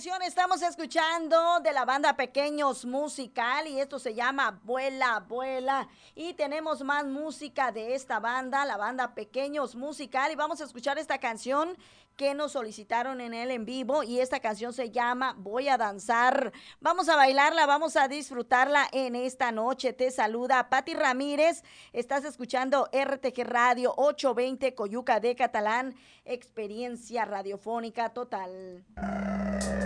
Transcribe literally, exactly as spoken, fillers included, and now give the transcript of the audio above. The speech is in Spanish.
canción estamos escuchando de la banda Pequeños Musical y esto se llama Vuela, Vuela. Y tenemos más música de esta banda, la banda Pequeños Musical. Y vamos a escuchar esta canción que nos solicitaron en el en vivo y esta canción se llama Voy a danzar. Vamos a bailarla, vamos a disfrutarla en esta noche. Te saluda Pati Ramírez. Estás escuchando R T G Radio ochocientos veinte Coyuca de Catalán, experiencia radiofónica total.